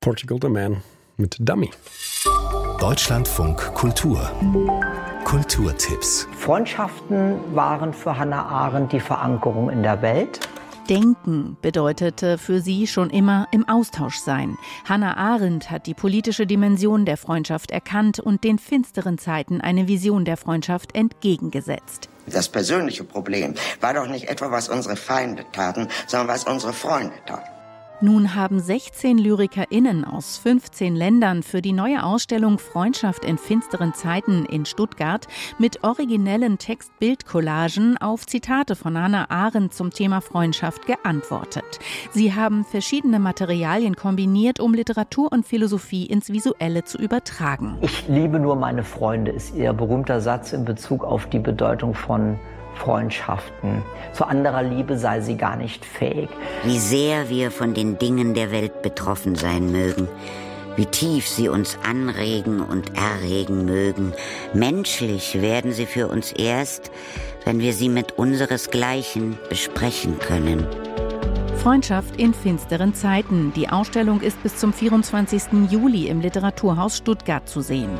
Portugal the Man mit Dummy. Deutschlandfunk Kultur. Kulturtipps. Freundschaften waren für Hannah Arendt die Verankerung in der Welt. Denken bedeutete für sie schon immer im Austausch sein. Hannah Arendt hat die politische Dimension der Freundschaft erkannt und den finsteren Zeiten eine Vision der Freundschaft entgegengesetzt. Das persönliche Problem war doch nicht etwa, was unsere Feinde taten, sondern was unsere Freunde taten. Nun haben 16 LyrikerInnen aus 15 Ländern für die neue Ausstellung Freundschaft in finsteren Zeiten in Stuttgart mit originellen Text-Bild-Collagen auf Zitate von Hannah Arendt zum Thema Freundschaft geantwortet. Sie haben verschiedene Materialien kombiniert, um Literatur und Philosophie ins Visuelle zu übertragen. Ich liebe nur meine Freunde, ist ihr berühmter Satz in Bezug auf die Bedeutung von Freundschaften. Zu anderer Liebe sei sie gar nicht fähig. Wie sehr wir von den Dingen der Welt betroffen sein mögen, wie tief sie uns anregen und erregen mögen, menschlich werden sie für uns erst, wenn wir sie mit unseresgleichen besprechen können. Freundschaft in finsteren Zeiten. Die Ausstellung ist bis zum 24. Juli im Literaturhaus Stuttgart zu sehen.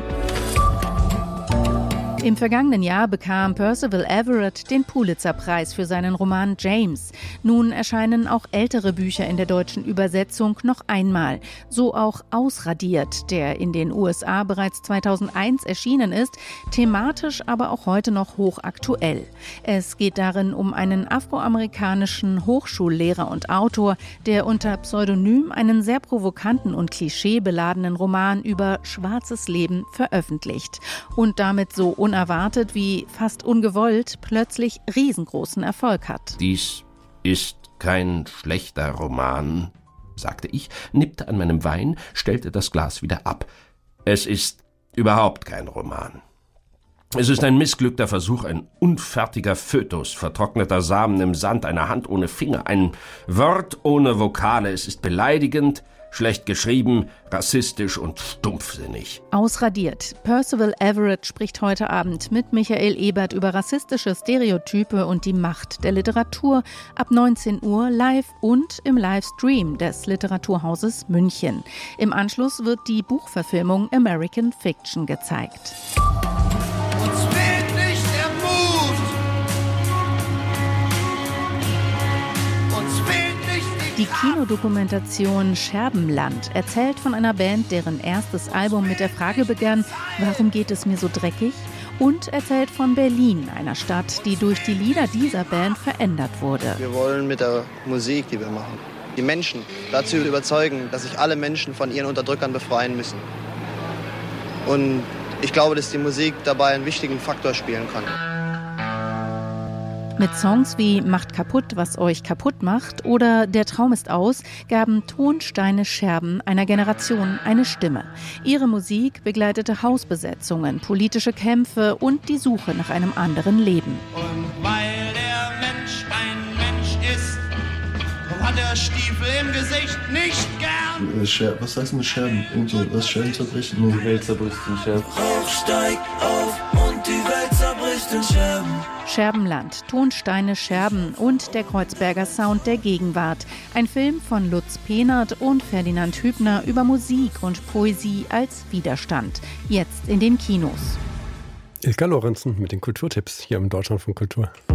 Im vergangenen Jahr bekam Percival Everett den Pulitzer-Preis für seinen Roman James. Nun erscheinen auch ältere Bücher in der deutschen Übersetzung noch einmal. So auch Ausradiert, der in den USA bereits 2001 erschienen ist, thematisch aber auch heute noch hochaktuell. Es geht darin um einen afroamerikanischen Hochschullehrer und Autor, der unter Pseudonym einen sehr provokanten und klischeebeladenen Roman über schwarzes Leben veröffentlicht und damit so unerwartet wie fast ungewollt plötzlich riesengroßen Erfolg hat. Dies ist kein schlechter Roman, sagte ich, nippte an meinem Wein, stellte das Glas wieder ab. Es ist überhaupt kein Roman. Es ist ein missglückter Versuch, ein unfertiger Fötus, vertrockneter Samen im Sand, eine Hand ohne Finger, ein Wort ohne Vokale. Es ist beleidigend, schlecht geschrieben, rassistisch und stumpfsinnig. Ausradiert. Percival Everett spricht heute Abend mit Michael Ebert über rassistische Stereotype und die Macht der Literatur ab 19 Uhr live und im Livestream des Literaturhauses München. Im Anschluss wird die Buchverfilmung American Fiction gezeigt. Uns fehlt nicht der Mut. Uns fehlt nicht die Kinodokumentation Scherbenland erzählt von einer Band, deren erstes Album mit der Frage begann, warum geht es mir so dreckig? Und erzählt von Berlin, einer Stadt, die durch die Lieder dieser Band verändert wurde. Wir wollen mit der Musik, die wir machen, die Menschen dazu überzeugen, dass sich alle Menschen von ihren Unterdrückern befreien müssen. Und ich glaube, dass die Musik dabei einen wichtigen Faktor spielen kann. Mit Songs wie Macht kaputt, was euch kaputt macht oder Der Traum ist aus gaben Tonsteine Scherben einer Generation eine Stimme. Ihre Musik begleitete Hausbesetzungen, politische Kämpfe und die Suche nach einem anderen Leben. Und weil der Mensch ein Mensch ist, hat er Stiefel im Gesicht nicht gern. Was heißt mit Scherben? Irgendso, was Scherben zerbrechen? Nee. Die Welt zerbricht in Scherben. Rauch steigt auf und die Welt zerbricht in Scherben. Scherbenland, Tonsteine, Scherben und der Kreuzberger Sound der Gegenwart. Ein Film von Lutz Pehnert und Ferdinand Hübner über Musik und Poesie als Widerstand. Jetzt in den Kinos. Ilka Lorenzen mit den Kulturtipps hier im Deutschlandfunk Kultur.